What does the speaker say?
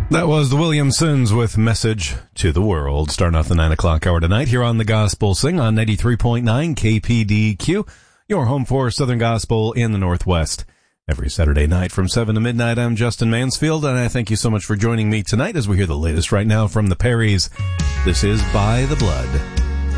That was the Williamsons with Message to the World, starting off the 9 o'clock hour tonight here on the Gospel Sing on 93.9 KPDQ, your home for Southern Gospel in the Northwest. Every Saturday night from 7 to midnight, I'm Justin Mansfield, and I thank you so much for joining me tonight as we hear the latest right now from the Perrys. This is By the Blood.